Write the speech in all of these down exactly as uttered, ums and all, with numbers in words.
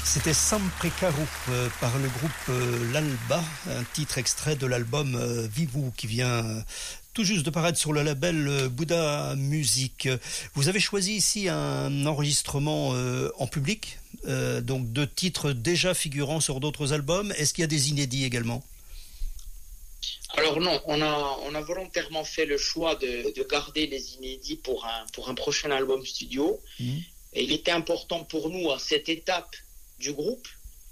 C'était Sempre Caro euh, par le groupe euh, L'Alba, un titre extrait de l'album euh, Vivou qui vient euh, tout juste de paraître sur le label euh, Bouddha Music. Vous avez choisi ici un enregistrement euh, en public, euh, donc de titres déjà figurant sur d'autres albums. Est-ce qu'il y a des inédits également ? Alors non, on a, on a volontairement fait le choix de, de garder les inédits pour un, pour un prochain album studio. Mmh. Et il était important pour nous à cette étape du groupe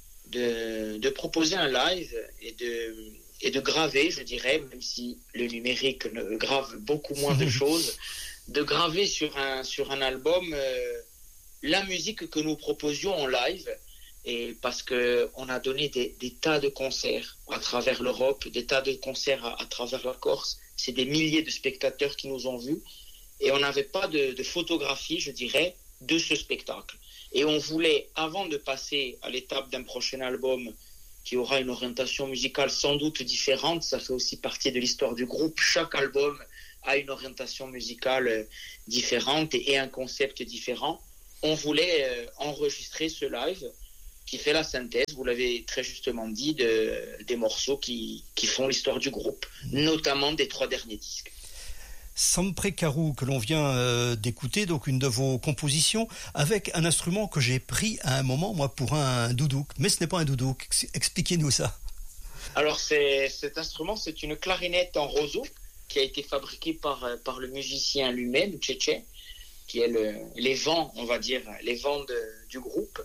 de, de proposer un live et de, et de graver, je dirais, même si le numérique ne grave beaucoup moins de choses, de graver sur un, sur un album euh, la musique que nous proposions en live. Et parce qu'on a donné des, des tas de concerts à travers l'Europe, des tas de concerts à, à travers la Corse. C'est des milliers de spectateurs qui nous ont vus. Et on n'avait pas de, de photographie, je dirais, de ce spectacle. Et on voulait, avant de passer à l'étape d'un prochain album qui aura une orientation musicale sans doute différente, ça fait aussi partie de l'histoire du groupe, chaque album a une orientation musicale différente et, et un concept différent. On voulait euh, enregistrer ce live qui fait la synthèse, vous l'avez très justement dit, de, des morceaux qui, qui font l'histoire du groupe, notamment des trois derniers disques. Sempre Caro, que l'on vient euh, d'écouter, donc une de vos compositions, avec un instrument que j'ai pris à un moment, moi, pour un doudouk. Mais ce n'est pas un doudouk. Expliquez-nous ça. Alors, c'est, cet instrument, c'est une clarinette en roseau qui a été fabriquée par, par le musicien lui-même, Tchétché, qui est le, les vents, on va dire, les vents de, du groupe.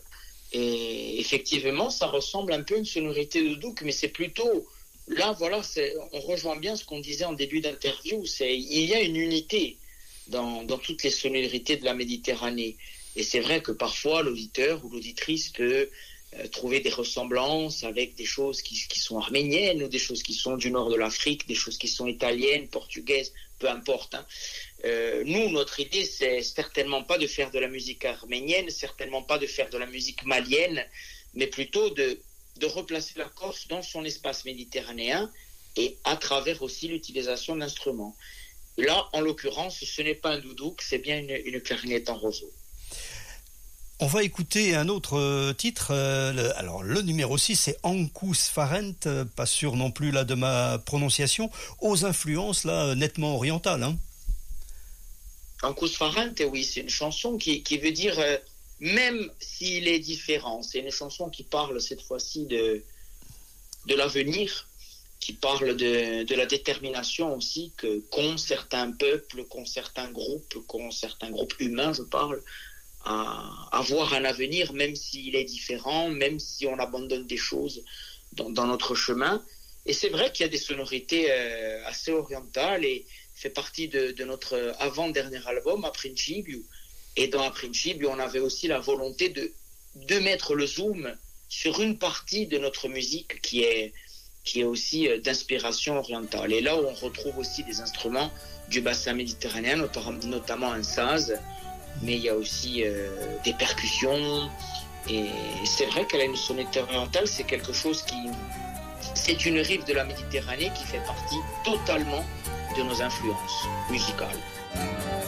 Et effectivement, ça ressemble un peu à une sonorité de doudouk, mais c'est plutôt... Là, voilà, c'est, on rejoint bien ce qu'on disait en début d'interview. C'est, il y a une unité dans, dans toutes les sonorités de la Méditerranée. Et c'est vrai que parfois, l'auditeur ou l'auditrice peut euh, trouver des ressemblances avec des choses qui, qui sont arméniennes ou des choses qui sont du nord de l'Afrique, des choses qui sont italiennes, portugaises, peu importe. Hein. Euh, nous, notre idée, c'est certainement pas de faire de la musique arménienne, certainement pas de faire de la musique malienne, mais plutôt de... de replacer la Corse dans son espace méditerranéen et à travers aussi l'utilisation d'instruments. Là, en l'occurrence, ce n'est pas un doudouk, c'est bien une, une clarinette en roseau. On va écouter un autre euh, titre. Euh, le, alors, le numéro six, c'est Ancus Farent, euh, pas sûr non plus là de ma prononciation, aux influences là nettement orientales. Hein. Ancus Farent, oui, c'est une chanson qui, qui veut dire... Euh, même s'il est différent, c'est une chanson qui parle cette fois-ci de, de l'avenir, qui parle de, de la détermination aussi que, qu'ont certains peuples, qu'ont certains groupes, qu'ont certains groupes humains, je parle, à avoir un avenir, même s'il est différent, même si on abandonne des choses dans, dans notre chemin. Et c'est vrai qu'il y a des sonorités euh, assez orientales et fait partie de, de notre avant-dernier album, A Principio. Et dans A Principio, on avait aussi la volonté de, de mettre le zoom sur une partie de notre musique qui est, qui est aussi d'inspiration orientale. Et là où on retrouve aussi des instruments du bassin méditerranéen, notamment un saz, mais il y a aussi euh, des percussions. Et c'est vrai qu'elle a une sonorité orientale, c'est quelque chose qui... C'est une rive de la Méditerranée qui fait partie totalement de nos influences musicales.